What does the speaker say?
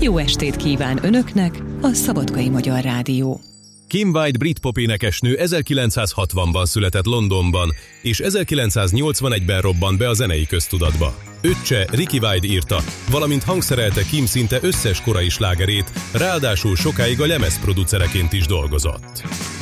Jó estét kíván Önöknek a Szabadkai Magyar Rádió. Kim Wilde brit pop énekesnő 1960-ban született Londonban, és 1981-ben robbant be a zenei köztudatba. Öccse Ricky Wilde írta, valamint hangszerelte Kim szinte összes korai slágerét, ráadásul sokáig a lemezproducereként is dolgozott.